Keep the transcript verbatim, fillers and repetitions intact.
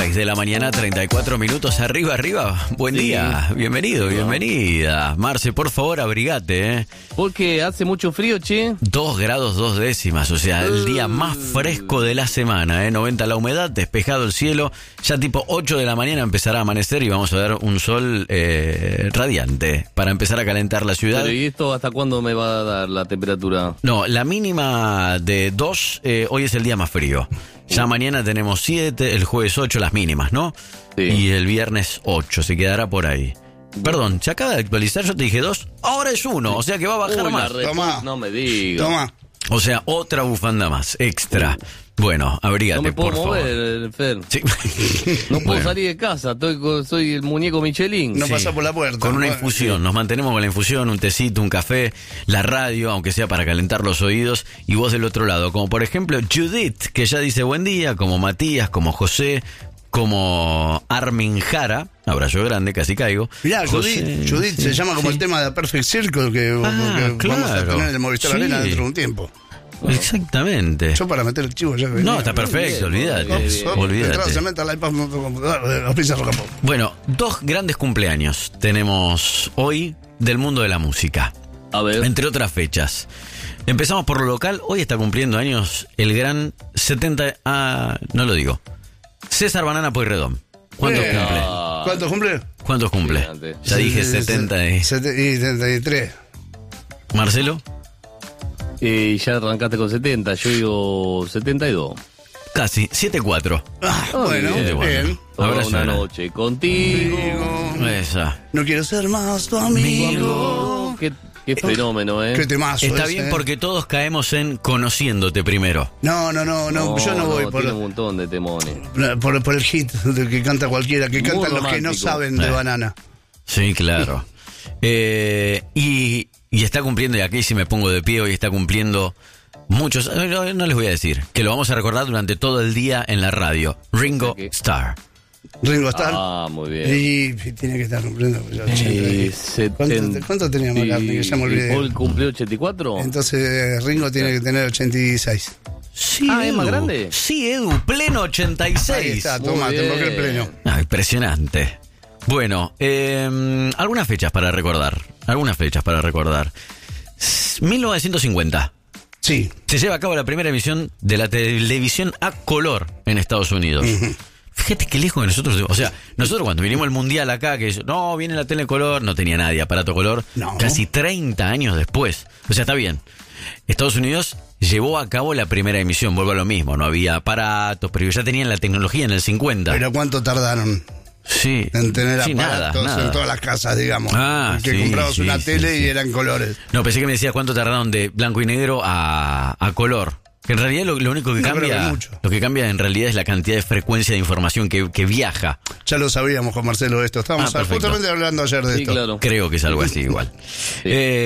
seis de la mañana, treinta y cuatro minutos, arriba, arriba. Buen Sí. día, bienvenido, bienvenida. Marce, por favor, abrigate, ¿eh? Porque hace mucho frío, che. Dos grados dos décimas, o sea, el día más fresco de la semana, ¿eh? noventa la humedad, despejado el cielo. Ya tipo ocho de la mañana empezará a amanecer y vamos a ver un sol eh, radiante para empezar a calentar la ciudad. Pero ¿y esto hasta cuándo me va a dar la temperatura? No, la mínima de dos, eh, hoy es el día más frío. Ya mañana tenemos siete, el jueves ocho, las mínimas, ¿no? Sí. Y el viernes ocho, se quedará por ahí. Perdón, se acaba de actualizar, yo te dije dos, ahora es uno, o sea que va a bajar Uy, la más. re- Toma. No me digas. Toma. O sea, otra bufanda más, extra. Bueno, abrígate, No me puedo por mover, Fer. favor. Sí. No puedo Bueno, salir de casa. Estoy con- soy el muñeco Michelin. No sí. pasa por la puerta. Con una Bueno, infusión, nos mantenemos con la infusión, un tecito, un café, la radio, aunque sea para calentar los oídos, y vos del otro lado, como por ejemplo Judith, que ya dice buen día, como Matías, como José, como Armin Jara, abrazo grande, casi caigo. Mirá, José, Judith, Judith sí, se llama como sí. el tema de Perfect Circle que, Ah, que vamos a claro. tener en el Movistar Sí. Arena dentro de un tiempo. Exactamente. Yo para meter el chivo ya venía. No, está perfecto, Muy bien, olvídate. muy bien. olvídate. Entrada, se mete al iPad, los pizzas Rocapop. Bueno, dos grandes cumpleaños tenemos hoy del mundo de la música, A ver. entre otras fechas. Empezamos por lo local, hoy está cumpliendo años el gran setenta... Ah, no lo digo. César Banana Pueyrredón. ¿Cuántos Bien. cumple? Ah, ¿Cuánto cumple? ¿Cuántos cumple? Fíjate. Ya dije setenta y... Sete- y setenta y tres. ¿Marcelo? eh, ya arrancaste con setenta. Yo digo setenta y dos. Casi, siete cuatro. Ah, Ah, bueno, bien, bien. bueno. Toda Abrazo una grande. noche contigo. Amigo, Esa. no quiero ser más tu amigo. Qué, qué fenómeno, ¿eh? Qué temazo Está ese, bien eh. porque todos caemos en conociéndote primero. No, no, no, no, yo no voy por, Tiene un montón de temones. por, por el hit de que canta cualquiera, que Muy cantan los que no romántico. saben de Eh. banana. Sí, claro. Eh, y, y está cumpliendo, y aquí si me pongo de pie, hoy está cumpliendo muchos, eh, no, no les voy a decir, que lo vamos a recordar durante todo el día en la radio. Ringo ¿Qué? Starr. Ringo Starr. Ah, muy bien. Y, y tiene que estar cumpliendo. pues, ya, Eh, ochenta. ¿Cuánto, seten- cuánto tenía McCartney? Que ya me ¿Y olvidé. Paul cumplió ochenta y cuatro? Entonces Ringo tiene que tener ochenta y seis. Sí, Ah, ¿es más Edu. grande? Sí, Edu, pleno ochenta y Ahí seis. está, Muy toma, te bien. bloqueé el pleno. Ah, impresionante. Bueno, eh, algunas fechas para recordar. Algunas fechas para recordar. S- mil novecientos cincuenta. Sí. Se lleva a cabo la primera emisión de la televisión a color en Estados Unidos. Fíjate qué lejos de nosotros. O sea, nosotros cuando vinimos al mundial acá, que no, viene la tele color, no tenía nadie aparato color. No. Casi treinta años después. O sea, está bien. Estados Unidos llevó a cabo la primera emisión, vuelvo a lo mismo. No había aparatos, pero ya tenían la tecnología en el cincuenta. Pero ¿cuánto tardaron Sí. en tener Sí, nada, aparatos nada. en todas las casas, digamos? Ah, que sí, comprabas sí, una sí, tele sí. y eran colores. No, pensé que me decías cuánto tardaron de blanco y negro a, a color. Que en realidad lo, lo único que No creo cambia, que mucho. lo que cambia en realidad es la cantidad de frecuencia de información que, que viaja. Ya lo sabíamos con Marcelo esto. Estábamos Ah, perfecto. justamente hablando ayer de Sí, esto. claro. Creo que es algo así igual. Eh,